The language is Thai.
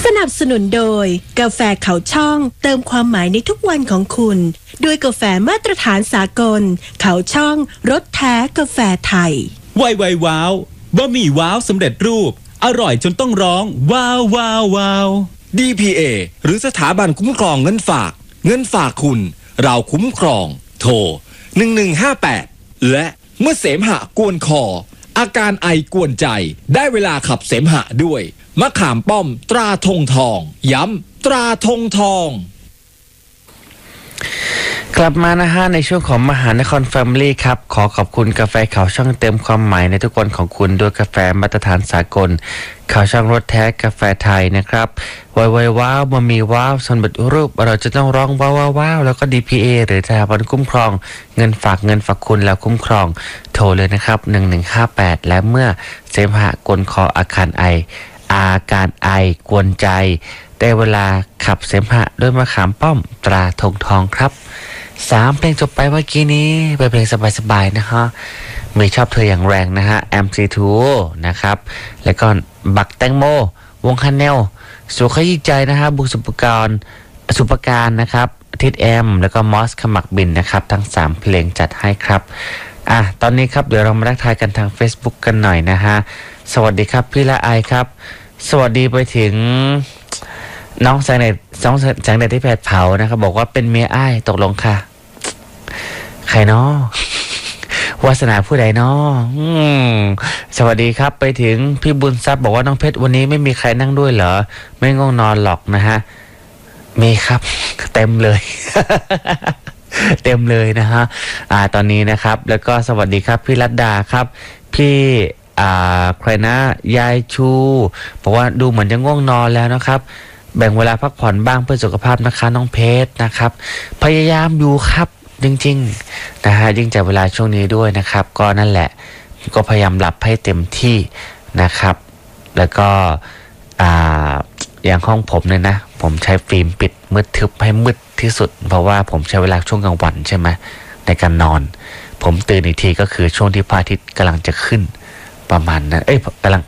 สนับสนุนโดยกาแฟเขาช่องเติมความหมายในทุกวันของคุณด้วยกาแฟมาตรฐานสากลเขาช่องรสแท้กาแฟไทยไวว้าวบะหมี่ว้าวสำเร็จรูปอร่อยจนต้องร้องว้าวว้าวว้าว DPA หรือสถาบันคุ้มครองเงินฝากคุณเราคุ้มครองโทร1158และเมื่อเสมหะกวนคออาการไอกวนใจได้เวลาขับเสมหะด้วยมะขามป้อมตราธงทองย้ำตราธงทองกลับมานะฮะในช่วงของมหานครแฟมิลี่ครับขอขอบคุณกาแฟขาวช่างเติมความหมายในทุกวันของคุณด้วยกาแฟมาตรฐานสากลขาวช่างรสแท้กาแฟไทยนะครับไวว้าวบะหมี่ว้าวสำเร็จรูปเราจะต้องร้องว้าวว้าวแล้วก็ DPA หรือสถาบันคุ้มครองเงินฝากคุณแล้วคุ้มครองโทรเลยนะครับ1158และเมื่อเสมหะกวนคออาการไอกวนใจได้เวลาขับเสมหะด้วยมะขามป้อมตราธงทองครับ3เพลงจบไปเมื่อกี้นี้เป็นเพลงสบายๆนะฮะไม่ชอบเธออย่างแรงนะฮะ MC2 นะครับแล้วก็บักแตงโมวงคาเนลสุขยิ่งใจนะฮะบุกสุปการนะครับทิดแอมแล้วก็มอสขมักบินนะครับทั้ง3เพลงจัดให้ครับตอนนี้ครับเดี๋ยวเรามาทักทายกันทาง Facebook กันหน่อยนะฮะสวัสดีครับพี่ละไอครับสวัสดีไปถึงน้องแสงเด็ดที่แผดเผานะครับบอกว่าเป็นเมียอ้ายตกลงค่ะใครเนาะวาสนาผู้ใดเนาะสวัสดีครับไปถึงพี่บุญทรัพย์บอกว่าน้องเพชรวันนี้ไม่มีใครนั่งด้วยเหรอไม่ง่วงนอนหรอกนะฮะมีครับเต็มเลย เต็มเลยนะฮะตอนนี้นะครับแล้วก็สวัสดีครับพี่รัตดาครับพี่ใครนะยายชูบอกว่าดูเหมือนจะง่วงนอนแล้วนะครับแบ่งเวลาพักผ่อนบ้างเพื่อสุขภาพนะคะน้องเพชรนะครับพยายามอยู่ครับจริงๆนะฮะยิ่งจากเวลาช่วงนี้ด้วยนะครับก็นั่นแหละก็พยายามหลับให้เต็มที่นะครับแล้วก็อย่างห้องผมเนี่ยนะผมใช้ฟิล์มปิดมืดทึบให้มืดที่สุดเพราะว่าผมใช้เวลาช่วงกลางวันใช่ไหมในการนอนผมตื่นอีกทีก็คือช่วงที่พระอาทิตย์กำลังจะขึ้นประมาณนั้นกำลัง